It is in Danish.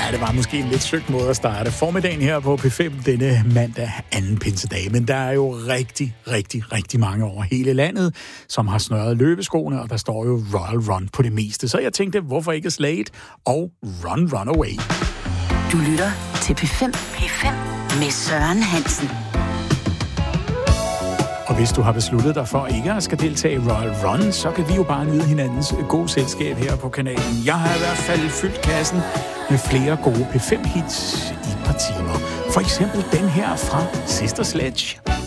det var måske en lidt søgt måde at starte formiddagen her på P5 denne mandag 2. pinsedag. Men der er jo rigtig mange over hele landet, som har snørret løbeskoene, og der står jo Royal Run på det meste. Så jeg tænkte, hvorfor ikke Slade og Run Away? Du lytter til P5 med Søren Hansen. Og hvis du har besluttet dig for ikke at skal deltage i Royal Run, så kan vi jo bare nyde hinandens gode selskab her på kanalen. Jeg har i hvert fald fyldt kassen med flere gode P5-hits i et par timer. For eksempel den her fra Sister Sledge.